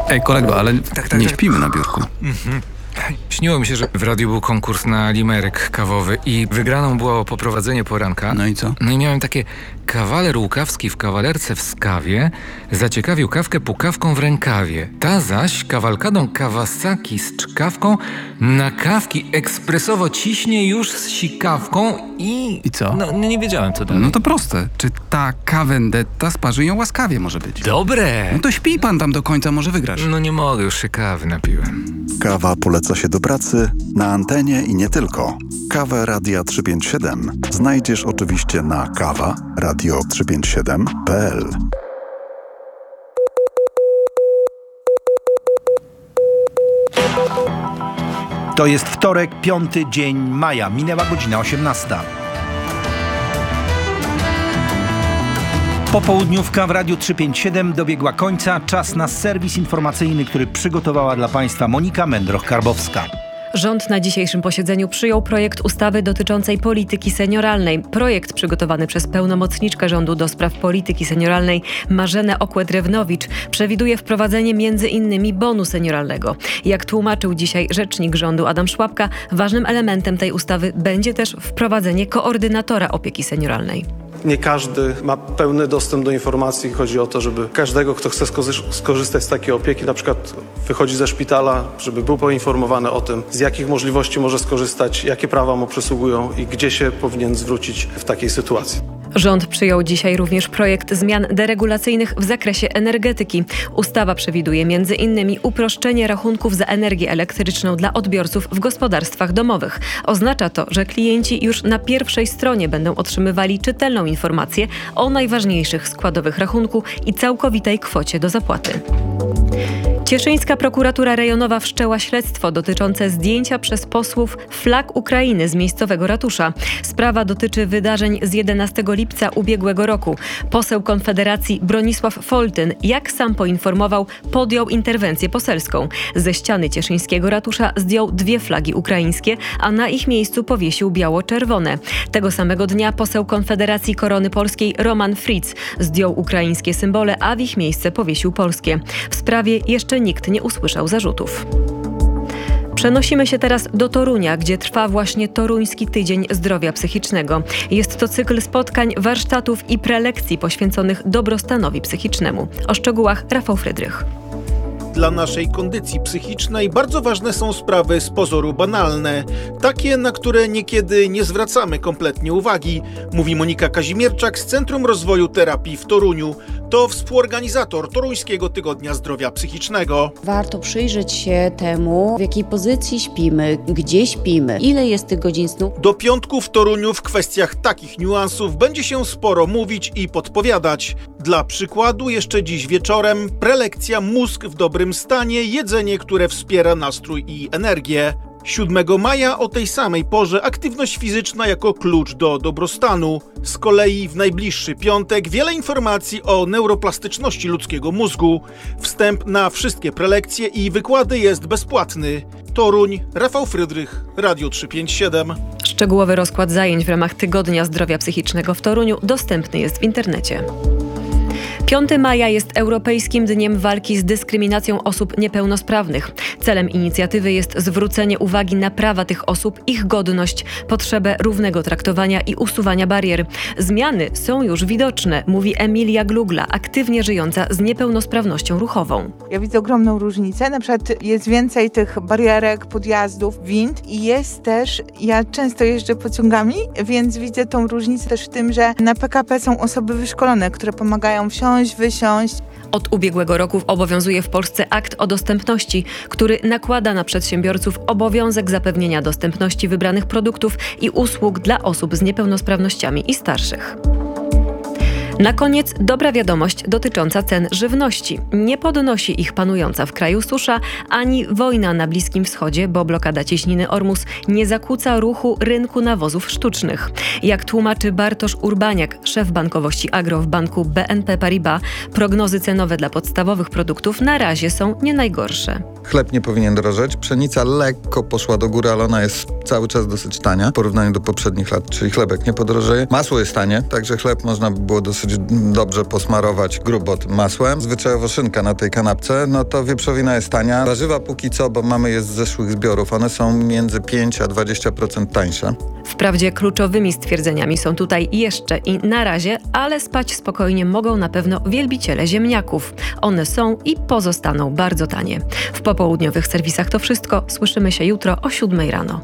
Ej, kolego, ale nie śpimy na biurku. Śniło mi się, że w radiu był konkurs na limerek kawowy i wygraną było poprowadzenie poranka. No i co? No i miałem takie: kawaler łukawski w kawalerce w Skawie zaciekawił kawkę pukawką w rękawie. Ta zaś kawalkadą Kawasaki z czkawką na kawki ekspresowo ciśnie już z sikawką i... I co? No nie wiedziałem, co dalej. No to proste. Czy ta kawendetta sparzy ją łaskawie może być? Dobre! No to śpij pan tam do końca, może wygrasz. No nie mogę, już się kawy napiłem. Kawa poleca się do pracy, na antenie i nie tylko. Kawę Radia 357 znajdziesz oczywiście na kawa.radio357.pl. To jest wtorek, 5 dzień maja. Minęła godzina 18. Popołudniówka w Radiu 357 dobiegła końca. Czas na serwis informacyjny, który przygotowała dla Państwa Monika Mędroch-Karbowska. Rząd na dzisiejszym posiedzeniu przyjął projekt ustawy dotyczącej polityki senioralnej. Projekt przygotowany przez pełnomocniczkę rządu do spraw polityki senioralnej Marzenę Okład-Rewnowicz przewiduje wprowadzenie m.in. bonu senioralnego. Jak tłumaczył dzisiaj rzecznik rządu Adam Szłapka, ważnym elementem tej ustawy będzie też wprowadzenie koordynatora opieki senioralnej. Nie każdy ma pełny dostęp do informacji. Chodzi o to, żeby każdego, kto chce skorzystać z takiej opieki, na przykład wychodzi ze szpitala, żeby był poinformowany o tym, z jakich możliwości może skorzystać, jakie prawa mu przysługują i gdzie się powinien zwrócić w takiej sytuacji. Rząd przyjął dzisiaj również projekt zmian deregulacyjnych w zakresie energetyki. Ustawa przewiduje m.in. uproszczenie rachunków za energię elektryczną dla odbiorców w gospodarstwach domowych. Oznacza to, że klienci już na pierwszej stronie będą otrzymywali czytelną informację o najważniejszych składowych rachunku i całkowitej kwocie do zapłaty. Cieszyńska prokuratura rejonowa wszczęła śledztwo dotyczące zdjęcia przez posłów flag Ukrainy z miejscowego ratusza. Sprawa dotyczy wydarzeń z 11 lipca ubiegłego roku. Poseł Konfederacji Bronisław Foltyn, jak sam poinformował, podjął interwencję poselską. Ze ściany cieszyńskiego ratusza zdjął 2 flagi ukraińskie, a na ich miejscu powiesił biało-czerwone. Tego samego dnia poseł Konfederacji Korony Polskiej Roman Fritz zdjął ukraińskie symbole, a w ich miejsce powiesił polskie. W sprawie jeszcze nikt nie usłyszał zarzutów. Przenosimy się teraz do Torunia, gdzie trwa właśnie Toruński Tydzień Zdrowia Psychicznego. Jest to cykl spotkań, warsztatów i prelekcji poświęconych dobrostanowi psychicznemu. O szczegółach Rafał Frydrych. Dla naszej kondycji psychicznej bardzo ważne są sprawy z pozoru banalne. Takie, na które niekiedy nie zwracamy kompletnie uwagi, mówi Monika Kazimierczak z Centrum Rozwoju Terapii w Toruniu. To współorganizator Toruńskiego Tygodnia Zdrowia Psychicznego. Warto przyjrzeć się temu, w jakiej pozycji śpimy, gdzie śpimy, ile jest tych godzin snu. Do piątku w Toruniu w kwestiach takich niuansów będzie się sporo mówić i podpowiadać. Dla przykładu jeszcze dziś wieczorem prelekcja Mózg w dobrym stanie, jedzenie, które wspiera nastrój i energię. 7 maja o tej samej porze aktywność fizyczna jako klucz do dobrostanu. Z kolei w najbliższy piątek wiele informacji o neuroplastyczności ludzkiego mózgu. Wstęp na wszystkie prelekcje i wykłady jest bezpłatny. Toruń, Rafał Frydrych, Radio 357. Szczegółowy rozkład zajęć w ramach Tygodnia Zdrowia Psychicznego w Toruniu dostępny jest w internecie. 5 maja jest Europejskim Dniem Walki z Dyskryminacją Osób Niepełnosprawnych. Celem inicjatywy jest zwrócenie uwagi na prawa tych osób, ich godność, potrzebę równego traktowania i usuwania barier. Zmiany są już widoczne, mówi Emilia Glugla, aktywnie żyjąca z niepełnosprawnością ruchową. Ja widzę ogromną różnicę. Na przykład jest więcej tych barierek, podjazdów, wind i jest też, ja często jeżdżę pociągami, więc widzę tą różnicę też w tym, że na PKP są osoby wyszkolone, które pomagają wsiąść, wysiąść. Od ubiegłego roku obowiązuje w Polsce akt o dostępności, który nakłada na przedsiębiorców obowiązek zapewnienia dostępności wybranych produktów i usług dla osób z niepełnosprawnościami i starszych. Na koniec dobra wiadomość dotycząca cen żywności. Nie podnosi ich panująca w kraju susza, ani wojna na Bliskim Wschodzie, bo blokada cieśniny Ormus nie zakłóca ruchu rynku nawozów sztucznych. Jak tłumaczy Bartosz Urbaniak, szef bankowości Agro w banku BNP Paribas, prognozy cenowe dla podstawowych produktów na razie są nie najgorsze. Chleb nie powinien drożeć. Pszenica lekko poszła do góry, ale ona jest cały czas dosyć tania w porównaniu do poprzednich lat, czyli chlebek nie podrożeje. Masło jest tanie, także chleb można by było dosyć dobrze posmarować grubo tym masłem. Zwyczajowo szynka na tej kanapce, no to wieprzowina jest tania. Warzywa póki co, bo mamy je z zeszłych zbiorów, one są między 5 a 20% tańsze. Wprawdzie kluczowymi stwierdzeniami są tutaj jeszcze i na razie, ale spać spokojnie mogą na pewno wielbiciele ziemniaków. One są i pozostaną bardzo tanie. W popołudniowych serwisach to wszystko. Słyszymy się jutro o 7 rano.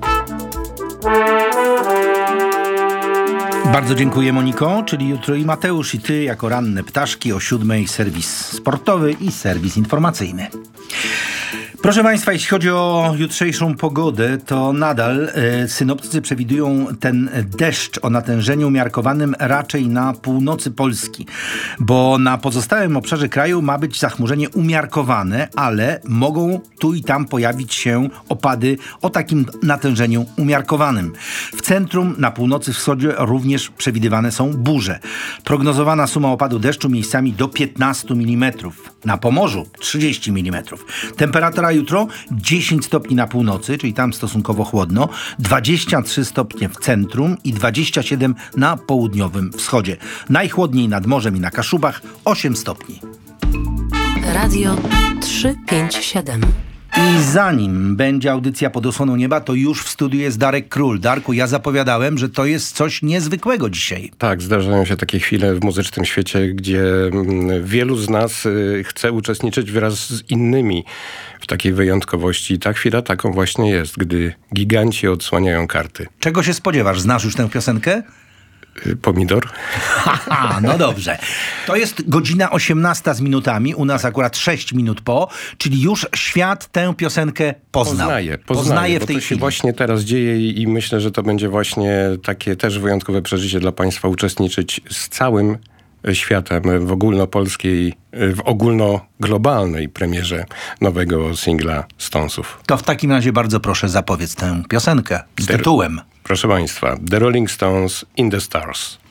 Bardzo dziękuję, Moniko, czyli jutro i Mateusz, i ty jako ranne ptaszki o 7 serwis sportowy i serwis informacyjny. Proszę Państwa, jeśli chodzi o jutrzejszą pogodę, to nadal synoptycy przewidują ten deszcz o natężeniu umiarkowanym raczej na północy Polski, bo na pozostałym obszarze kraju ma być zachmurzenie umiarkowane, ale mogą tu i tam pojawić się opady o takim natężeniu umiarkowanym. W centrum, na północy, wschodzie również przewidywane są burze. Prognozowana suma opadu deszczu miejscami do 15 mm. Na Pomorzu 30 mm. Temperatura jutro 10 stopni na północy, czyli tam stosunkowo chłodno, 23 stopnie w centrum i 27 na południowym wschodzie. Najchłodniej nad morzem i na Kaszubach 8 stopni. Radio 357. I zanim będzie audycja Pod osłoną nieba, to już w studiu jest Darek Król. Darku, ja zapowiadałem, że to jest coś niezwykłego dzisiaj. Tak, zdarzają się takie chwile w muzycznym świecie, gdzie wielu z nas chce uczestniczyć wraz z innymi w takiej wyjątkowości. I ta chwila taką właśnie jest, gdy giganci odsłaniają karty. Czego się spodziewasz? Znasz już tę piosenkę? Pomidor. No dobrze. To jest godzina 18 z minutami, u nas akurat 6 minut po, czyli już świat tę piosenkę poznał. Poznaje w tej chwili. To się właśnie teraz dzieje i myślę, że to będzie właśnie takie też wyjątkowe przeżycie dla Państwa, uczestniczyć z całym światem w ogólnopolskiej, w ogólnoglobalnej premierze nowego singla Stonesów. To w takim razie bardzo proszę, zapowiedz tę piosenkę z tytułem. Proszę Państwa, The Rolling Stones, In the Stars.